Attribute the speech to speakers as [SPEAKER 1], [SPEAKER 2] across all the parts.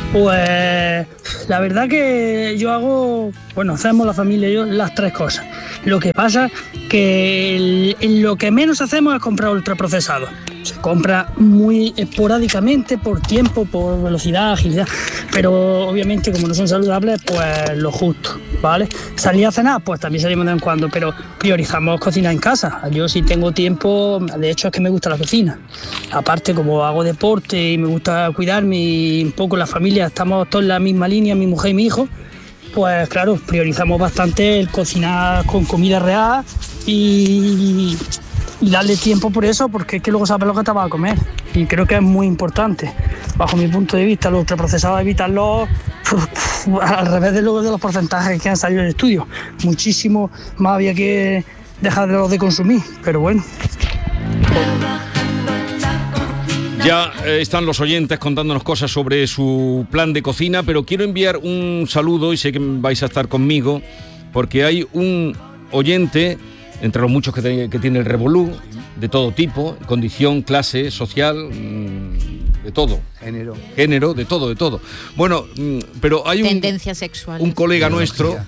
[SPEAKER 1] Pues la verdad que yo hacemos la familia y yo las tres cosas. Lo que pasa que lo que menos hacemos es comprar ultraprocesado. Se compra muy esporádicamente, por tiempo, por velocidad, agilidad, pero obviamente como no son saludables, pues lo justo, ¿vale? Salir a cenar, pues también salimos de vez en cuando, pero priorizamos cocinar en casa. Yo si tengo tiempo, de hecho es que me gusta la cocina. Aparte, como hago deporte y me gusta cuidarme y un poco la familia, estamos todos en la misma línea, mi mujer y mi hijo, pues claro, priorizamos bastante el cocinar con comida real y darle tiempo por eso, porque es que luego sabes lo que te vas a comer y creo que es muy importante. Bajo mi punto de vista, los ultraprocesados evitarlos al revés de los porcentajes que han salido en el estudio. Muchísimo más había que dejarlos de consumir, pero bueno.
[SPEAKER 2] Ya están los oyentes contándonos cosas sobre su plan de cocina, pero quiero enviar un saludo, y sé que vais a estar conmigo, porque hay un oyente, entre los muchos que tiene el Revolú, de todo tipo, condición, clase, social, de todo. Género, de todo. Bueno, pero hay
[SPEAKER 3] tendencia sexual.
[SPEAKER 2] Un colega nuestro,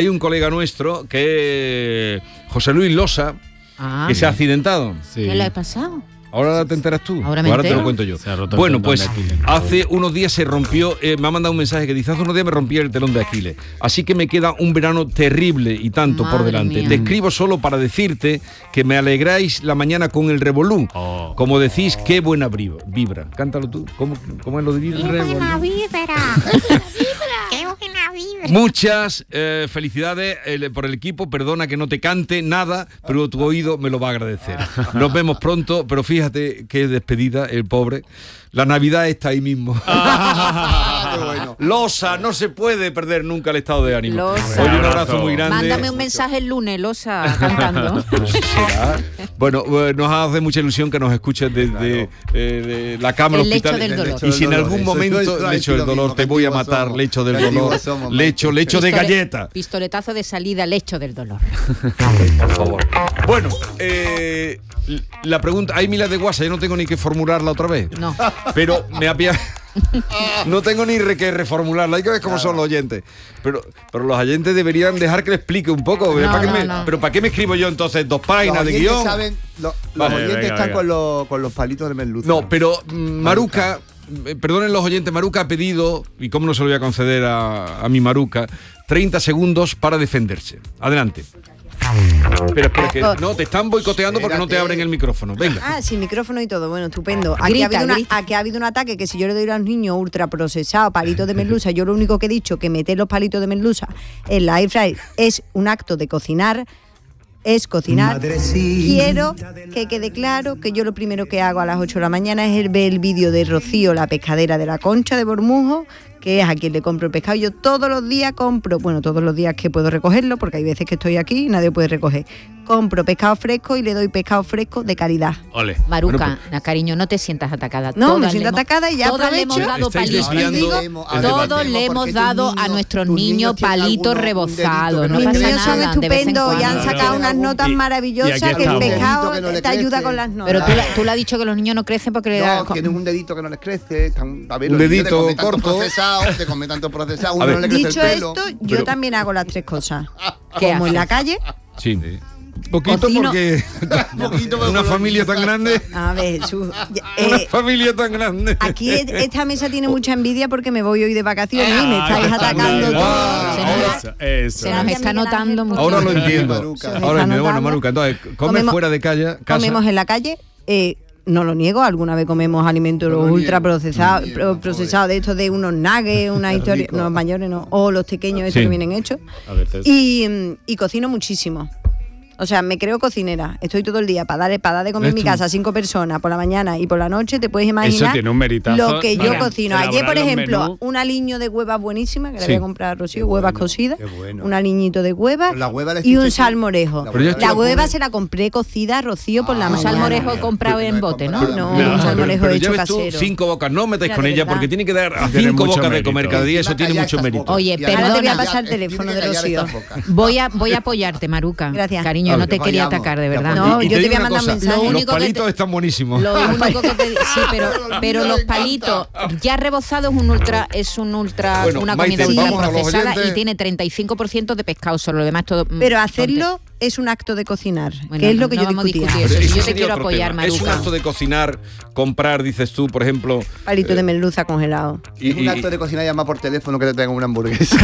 [SPEAKER 2] que es José Luis Losa, que se ha accidentado.
[SPEAKER 3] Sí. ¿Qué le ha pasado?
[SPEAKER 2] Ahora te enteras tú.
[SPEAKER 3] Ahora
[SPEAKER 2] te lo cuento yo. Bueno, pues hace unos días se rompió, me ha mandado un mensaje que dice, hace unos días me rompí el telón de Aquiles. Así que me queda un verano terrible y tanto por delante. Mía. Te escribo solo para decirte que me alegráis la mañana con el Revolú. Como decís, qué buena vibra. Cántalo tú. ¿Cómo es lo de vibra?
[SPEAKER 4] ¡Qué buena vibra! ¡Qué buena vibra!
[SPEAKER 2] Muchas felicidades por el equipo. Perdona que no te cante nada, pero tu oído me lo va a agradecer. Nos vemos pronto, pero fíjate qué despedida, el pobre. La Navidad está ahí mismo. Bueno. Losa, no se puede perder nunca el estado de ánimo.
[SPEAKER 3] Losa.
[SPEAKER 2] Oye, un abrazo muy grande.
[SPEAKER 3] Mándame un mensaje el lunes, Losa, cantando.
[SPEAKER 2] Bueno, nos hace mucha ilusión que nos escuches desde la cámara hospital.
[SPEAKER 3] Lecho del dolor.
[SPEAKER 2] Y si en algún momento, lecho del dolor, te voy a matar, lecho del dolor, lecho de galleta.
[SPEAKER 3] Pistoletazo de salida, lecho del dolor.
[SPEAKER 2] Por favor. Bueno, la pregunta, hay miles de WhatsApp, yo no tengo ni que formularla otra vez. No. Pero no tengo ni que reformularla, hay que ver cómo son los oyentes. Pero los oyentes deberían dejar que le explique un poco. Pero ¿para qué me escribo yo entonces 2 páginas de guión?
[SPEAKER 5] Los oyentes están con los palitos de merluza.
[SPEAKER 2] No, pero Maruca, perdonen los oyentes, Maruca ha pedido, y cómo no se lo voy a conceder a mi Maruca, 30 segundos para defenderse. Adelante. Pero que no, te están boicoteando porque no te abren el micrófono. Venga.
[SPEAKER 6] Sin micrófono y todo. Bueno, estupendo. Aquí ha habido un ataque que si yo le doy a los niños ultraprocesados, palitos de merluza, yo lo único que he dicho que meter los palitos de merluza en la air fryer es un acto de cocinar. Es cocinar. Quiero que quede claro que yo lo primero que hago a las 8 de la mañana es ver el vídeo de Rocío, la pescadera de la Concha de Bormujo, que es a quien le compro el pescado. Yo todos los días compro, todos los días que puedo recogerlo, porque hay veces que estoy aquí y nadie puede recoger. Compro pescado fresco y le doy pescado fresco de calidad.
[SPEAKER 2] Ole.
[SPEAKER 3] Maruca, cariño, no te sientas atacada.
[SPEAKER 6] No, me siento atacada y ya
[SPEAKER 3] todos le hemos dado palitos. Todos le hemos dado a nuestros niños palitos rebozados. No pasa nada.
[SPEAKER 6] Son estupendos y han sacado unas notas maravillosas que el pescado te ayuda con las notas.
[SPEAKER 3] Pero tú le has dicho que los niños no crecen porque
[SPEAKER 5] tienen un dedito que no les crece.
[SPEAKER 2] Un dedito corto.
[SPEAKER 5] Te come tanto procesado, uno no le crece el pelo.
[SPEAKER 6] Dicho esto, yo también hago las 3 cosas. Como en la calle.
[SPEAKER 2] Sí. Poquito porque una familia tan grande.
[SPEAKER 6] A ver,
[SPEAKER 2] una familia tan grande.
[SPEAKER 6] Aquí esta mesa tiene mucha envidia porque me voy hoy de vacaciones y me estáis atacando todo.
[SPEAKER 3] Se nos está notando mucho.
[SPEAKER 2] Ahora lo entiendo. Ahora entiendo. Bueno, Maruca, entonces, ¿comes fuera de casa?
[SPEAKER 6] Comemos en la calle. No lo niego, alguna vez comemos alimentos ultraprocesados, de estos de unos nuggets, una historia, no, los mayores no, o los pequeños estos que vienen hechos. Y cocino muchísimo. O sea, me creo cocinera. Estoy todo el día para dar de comer en mi casa a 5 personas por la mañana y por la noche. Te puedes imaginar.
[SPEAKER 7] Eso tiene un meritazo.
[SPEAKER 6] Lo que yo cocino. Ayer, por ejemplo, un aliño de huevas buenísima que le voy a comprar a Rocío, huevas cocidas. Un aliñito de huevas y un salmorejo. La hueva se la compré cocida a Rocío por la mañana.
[SPEAKER 3] Un salmorejo comprado en bote, ¿no?
[SPEAKER 6] No, un salmorejo hecho casero.
[SPEAKER 2] 5 bocas, no metáis con ella porque tiene que dar a 5 bocas de comer cada día. Eso tiene mucho mérito.
[SPEAKER 3] Oye,
[SPEAKER 6] pero ahora te voy a pasar el teléfono de Rocío.
[SPEAKER 3] Voy a apoyarte, Maruca.
[SPEAKER 6] Gracias.
[SPEAKER 3] Cariño, cariño, no te quería atacar, de verdad.
[SPEAKER 6] No,
[SPEAKER 2] Y
[SPEAKER 6] yo te voy
[SPEAKER 2] digo
[SPEAKER 6] a
[SPEAKER 2] una
[SPEAKER 6] mandar un
[SPEAKER 2] cosa,
[SPEAKER 6] mensaje.
[SPEAKER 2] los palitos están buenísimos.
[SPEAKER 3] Lo único que te sí, pero los palitos ya rebozados es
[SPEAKER 2] Bueno,
[SPEAKER 3] una
[SPEAKER 2] Maite,
[SPEAKER 3] comida
[SPEAKER 2] vamos a los
[SPEAKER 3] ultraprocesada
[SPEAKER 2] oyentes.
[SPEAKER 3] y tiene 35% de pescado, solo lo demás todo.
[SPEAKER 6] Pero hacerlo es un acto de cocinar,
[SPEAKER 3] Bueno,
[SPEAKER 6] que es lo que
[SPEAKER 3] no
[SPEAKER 6] yo
[SPEAKER 3] vamos a
[SPEAKER 6] discutía.
[SPEAKER 3] discutir eso.
[SPEAKER 2] Pero
[SPEAKER 3] Si yo
[SPEAKER 2] ese
[SPEAKER 3] te
[SPEAKER 2] sería
[SPEAKER 3] quiero
[SPEAKER 2] otro
[SPEAKER 3] apoyar,
[SPEAKER 2] tema. Es un
[SPEAKER 3] Maruca.
[SPEAKER 2] acto de cocinar, comprar, dices tú, por ejemplo.
[SPEAKER 6] Palito de merluza congelado.
[SPEAKER 5] Es un acto de cocinar, llamar por teléfono que te traigan una hamburguesa.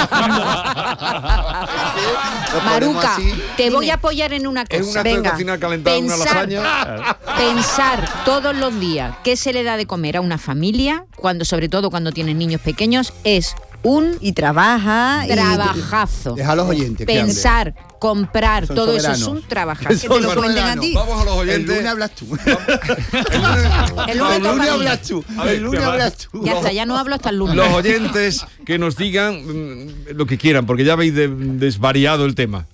[SPEAKER 3] Maruca, te voy a apoyar en una
[SPEAKER 2] Es un
[SPEAKER 3] cosa.
[SPEAKER 2] acto de
[SPEAKER 6] Venga.
[SPEAKER 2] cocinar, calentar una lasaña.
[SPEAKER 3] Pensar todos los días qué se le da de comer a una familia, sobre todo cuando tienes niños pequeños, es un
[SPEAKER 6] Y trabaja.
[SPEAKER 3] trabajazo.
[SPEAKER 5] Deja a los oyentes que
[SPEAKER 3] Pensar, comprar,
[SPEAKER 5] Son
[SPEAKER 3] todo eso es
[SPEAKER 5] soberanos.
[SPEAKER 3] un trabajazo.
[SPEAKER 6] Que te lo cuenten a ti.
[SPEAKER 2] Vamos a los
[SPEAKER 5] El
[SPEAKER 2] oyentes.
[SPEAKER 5] lunes hablas tú.
[SPEAKER 3] El lunes
[SPEAKER 5] El
[SPEAKER 3] toca a
[SPEAKER 5] lunes
[SPEAKER 3] mí.
[SPEAKER 5] hablas tú.
[SPEAKER 2] A ver,
[SPEAKER 5] El lunes
[SPEAKER 2] te va.
[SPEAKER 5] hablas tú.
[SPEAKER 3] Ya está, ya no hablo hasta el lunes.
[SPEAKER 2] Los oyentes que nos digan lo que quieran, porque ya habéis desvariado el tema.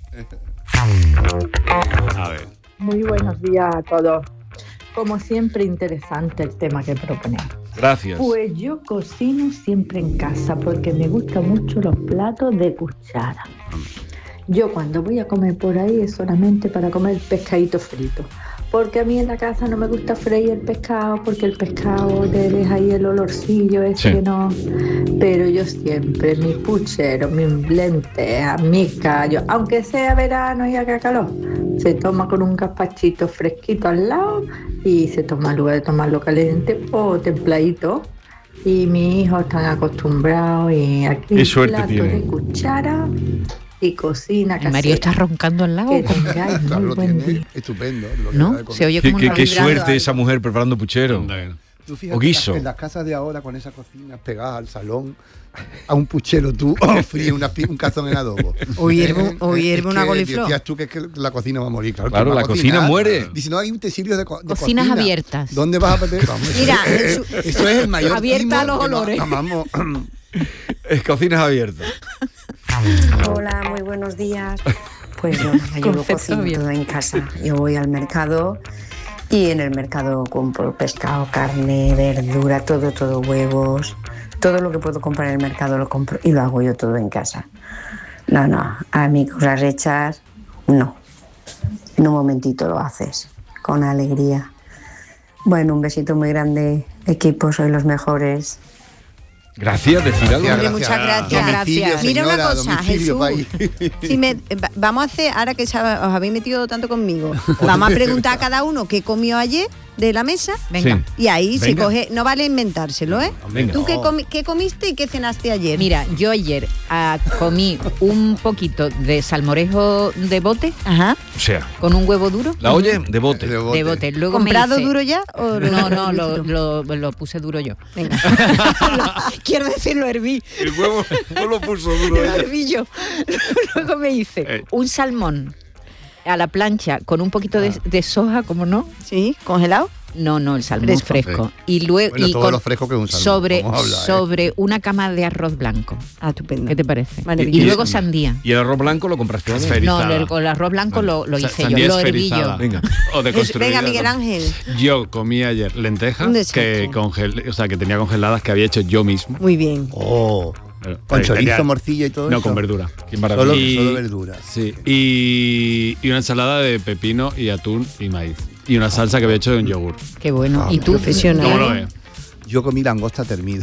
[SPEAKER 7] A ver.
[SPEAKER 8] Muy buenos días a todos. Como siempre, interesante el tema que proponemos.
[SPEAKER 2] Gracias.
[SPEAKER 8] Pues yo cocino siempre en casa porque me gustan mucho los platos de cuchara. Yo cuando voy a comer por ahí es solamente para comer pescadito frito. Porque a mí en la casa no me gusta freír el pescado porque el pescado te deja ahí el olorcillo ese
[SPEAKER 2] Sí.
[SPEAKER 8] que no. Pero yo siempre, mis pucheros, mis lentejas, mis callos, aunque sea verano y haga calor, se toma con un gazpachito fresquito al lado y se toma en lugar de tomarlo caliente o templadito. Y mis hijos están acostumbrados y aquí
[SPEAKER 2] Qué suerte
[SPEAKER 8] plato
[SPEAKER 2] tienen.
[SPEAKER 8] de cuchara y cocina
[SPEAKER 3] ¿El
[SPEAKER 8] casera.
[SPEAKER 3] Mario está roncando al lado?
[SPEAKER 8] Que tengáis
[SPEAKER 5] Claro,
[SPEAKER 8] muy
[SPEAKER 5] lo
[SPEAKER 8] buen
[SPEAKER 5] tiene
[SPEAKER 8] día.
[SPEAKER 5] estupendo. Lo que
[SPEAKER 3] ¿No?
[SPEAKER 5] acaba de comer.
[SPEAKER 3] Se oye como
[SPEAKER 2] Qué
[SPEAKER 3] una
[SPEAKER 6] vibrando
[SPEAKER 2] suerte
[SPEAKER 6] algo.
[SPEAKER 2] esa mujer preparando puchero.
[SPEAKER 5] Tú
[SPEAKER 2] O
[SPEAKER 5] fíjate
[SPEAKER 2] guiso.
[SPEAKER 5] en las casas de ahora con esa cocina pegada al salón, a un puchero tú fríes un cazón en adobo.
[SPEAKER 6] O hierve una
[SPEAKER 5] que
[SPEAKER 6] coliflor.
[SPEAKER 5] Decías tú que es que la cocina va a morir. Claro,
[SPEAKER 2] Claro,
[SPEAKER 5] que va
[SPEAKER 2] la
[SPEAKER 5] a
[SPEAKER 2] cocina
[SPEAKER 5] cocinar.
[SPEAKER 2] muere.
[SPEAKER 5] Dice, no hay utensilios de cocina.
[SPEAKER 3] Cocinas abiertas.
[SPEAKER 5] ¿Dónde vas a meter? Vamos,
[SPEAKER 6] Mira,
[SPEAKER 5] eso es el mayor
[SPEAKER 3] Abierta
[SPEAKER 5] timo
[SPEAKER 3] a los
[SPEAKER 5] que no-
[SPEAKER 3] olores.
[SPEAKER 5] no, vamos.
[SPEAKER 2] Es cocinas abiertas.
[SPEAKER 9] Hola, muy buenos días. Pues yo lo
[SPEAKER 3] Concepto
[SPEAKER 9] cocino
[SPEAKER 3] abierto.
[SPEAKER 9] todo en casa. Yo voy al mercado y en el mercado compro pescado, carne, verdura, todo, huevos. Todo lo que puedo comprar en el mercado lo compro y lo hago yo todo en casa. No, a mí cosas hechas, no. En un momentito lo haces, con alegría. Bueno, un besito muy grande, equipo, sois los mejores.
[SPEAKER 2] Gracias, decir algo.
[SPEAKER 6] Hombre, muchas gracias.
[SPEAKER 5] Domicilio,
[SPEAKER 6] Mira una
[SPEAKER 5] señora,
[SPEAKER 6] cosa,
[SPEAKER 5] domicilio,
[SPEAKER 6] Jesús.
[SPEAKER 5] país.
[SPEAKER 6] Vamos a hacer, ahora que os habéis metido tanto conmigo, vamos a preguntar a cada uno qué comió ayer de la mesa.
[SPEAKER 3] Venga.
[SPEAKER 2] Sí.
[SPEAKER 6] Y ahí se
[SPEAKER 2] Venga.
[SPEAKER 6] coge, no vale inventárselo, ¿eh?
[SPEAKER 2] Venga.
[SPEAKER 6] ¿Tú qué comiste y qué cenaste ayer?
[SPEAKER 3] Mira, yo ayer comí un poquito de salmorejo de bote
[SPEAKER 6] Ajá.
[SPEAKER 2] O sea,
[SPEAKER 3] con un huevo duro.
[SPEAKER 2] la oye de bote.
[SPEAKER 5] De
[SPEAKER 3] De bote. Luego me
[SPEAKER 6] ¿Comprado
[SPEAKER 3] hice-
[SPEAKER 6] duro ya? O
[SPEAKER 3] No, lo puse duro yo.
[SPEAKER 6] Venga. Quiero decir, lo herví.
[SPEAKER 2] El huevo no lo puso duro.
[SPEAKER 3] Lo
[SPEAKER 2] ella.
[SPEAKER 3] herví yo. Luego me hice un salmón a la plancha con un poquito de soja, ¿cómo no?
[SPEAKER 6] Sí, congelado.
[SPEAKER 3] No, el salmón fresco. Y luego
[SPEAKER 5] Bueno, todo lo fresco que es un salmón, vamos a hablar, ¿eh?
[SPEAKER 3] sobre una cama de arroz blanco.
[SPEAKER 6] Ah, estupendo.
[SPEAKER 3] ¿Qué te parece?
[SPEAKER 6] Maravilloso.
[SPEAKER 3] Y luego sandía.
[SPEAKER 2] ¿Y el arroz blanco lo compraste?
[SPEAKER 7] Es
[SPEAKER 2] también?
[SPEAKER 7] feliz.
[SPEAKER 3] No,
[SPEAKER 7] Esferizada.
[SPEAKER 3] el arroz blanco lo hice yo,
[SPEAKER 7] Sandía
[SPEAKER 3] lo herví
[SPEAKER 7] esferizada.
[SPEAKER 3] yo.
[SPEAKER 2] Venga.
[SPEAKER 7] O de construida.
[SPEAKER 6] Venga, Miguel Ángel.
[SPEAKER 7] Yo comí ayer lentejas
[SPEAKER 6] Un desastre.
[SPEAKER 7] que tenía congeladas que había hecho yo mismo.
[SPEAKER 6] Muy bien.
[SPEAKER 5] Oh,
[SPEAKER 7] Pero,
[SPEAKER 5] con chorizo,
[SPEAKER 7] tenía-
[SPEAKER 5] morcilla y todo
[SPEAKER 7] No,
[SPEAKER 5] eso.
[SPEAKER 7] con verdura.
[SPEAKER 2] Qué maravilla.
[SPEAKER 5] Solo verdura.
[SPEAKER 7] Sí. Y una ensalada de pepino y atún y maíz. Y una salsa que había hecho de un yogur.
[SPEAKER 3] Qué bueno.
[SPEAKER 5] Ah,
[SPEAKER 3] ¿Y tú?
[SPEAKER 6] profesional.
[SPEAKER 7] ¿Cómo
[SPEAKER 3] Diego?
[SPEAKER 7] lo ves?
[SPEAKER 5] Yo comí langosta termido.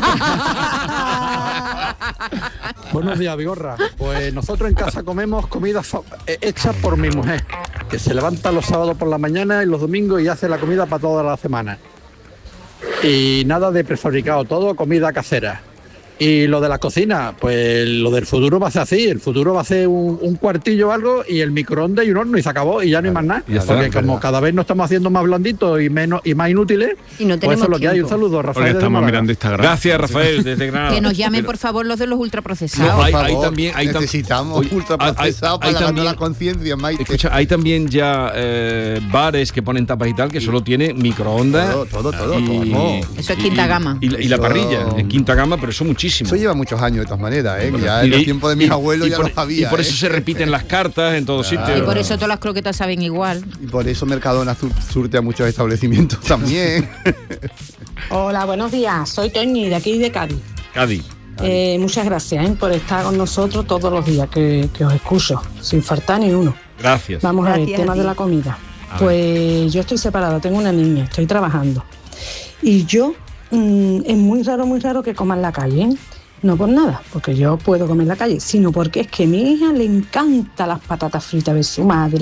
[SPEAKER 10] Buenos días, Vigorra. Pues nosotros en casa comemos comida hecha por mi mujer, que se levanta los sábados por la mañana y los domingos y hace la comida para toda la semana. Y nada de prefabricado, todo comida casera. Y lo de la cocina, pues lo del futuro va a ser así. El futuro va a ser un cuartillo o algo y el microondas y un horno y se acabó y ya no hay más nada.
[SPEAKER 2] Y ya está,
[SPEAKER 10] Porque
[SPEAKER 2] es
[SPEAKER 10] como
[SPEAKER 2] verdad.
[SPEAKER 10] cada vez nos estamos haciendo más blanditos y más inútiles,
[SPEAKER 6] Y no
[SPEAKER 10] pues
[SPEAKER 6] tenemos
[SPEAKER 10] eso es lo que hay. Un
[SPEAKER 6] tiempo.
[SPEAKER 10] saludo, Rafael.
[SPEAKER 7] Porque
[SPEAKER 10] desde
[SPEAKER 7] estamos
[SPEAKER 10] Málaga.
[SPEAKER 7] mirando Instagram.
[SPEAKER 2] Gracias, Rafael, desde Granada.
[SPEAKER 3] Que nos llamen,
[SPEAKER 2] Pero-
[SPEAKER 3] por favor, los de los
[SPEAKER 2] No,
[SPEAKER 3] ultraprocesados.
[SPEAKER 2] hay
[SPEAKER 5] Por favor,
[SPEAKER 2] también- hay tam-
[SPEAKER 5] necesitamos
[SPEAKER 2] Oye,
[SPEAKER 5] ultraprocesados
[SPEAKER 2] hay
[SPEAKER 5] para ganar
[SPEAKER 2] también-
[SPEAKER 5] la conciencia, Maite.
[SPEAKER 2] Escucha, hay también ya bares que ponen tapas y tal que solo tiene microondas.
[SPEAKER 5] Todo,
[SPEAKER 2] y-
[SPEAKER 5] vamos.
[SPEAKER 3] Eso es quinta gama.
[SPEAKER 2] Y la
[SPEAKER 5] Eso-
[SPEAKER 2] parrilla, en quinta gama, pero eso muchísimo.
[SPEAKER 5] Eso lleva muchos años de todas maneras, ¿eh? Que
[SPEAKER 2] Bueno,
[SPEAKER 5] ya en el tiempo de mis abuelos ya
[SPEAKER 2] por,
[SPEAKER 5] lo había.
[SPEAKER 2] y por eso
[SPEAKER 5] ¿eh?
[SPEAKER 2] se repiten las cartas en todos sitios.
[SPEAKER 3] Y por eso todas las croquetas saben igual.
[SPEAKER 5] Y por eso Mercadona surte a muchos establecimientos también.
[SPEAKER 11] Hola, buenos días. Soy Toñi, de aquí de Cádiz.
[SPEAKER 2] Cádiz.
[SPEAKER 11] Muchas gracias por estar con nosotros todos los días, que os escucho, sin faltar ni uno.
[SPEAKER 2] Gracias.
[SPEAKER 11] Vamos a ver,
[SPEAKER 6] Gracias
[SPEAKER 11] tema
[SPEAKER 6] a ti.
[SPEAKER 11] de la comida.
[SPEAKER 2] A
[SPEAKER 11] Pues yo estoy separada, tengo una niña, estoy trabajando. Y yo, es muy raro que coma en la calle, ¿eh? No por nada, porque yo puedo comer en la calle, sino porque es que a mi hija le encantan las patatas fritas de su madre.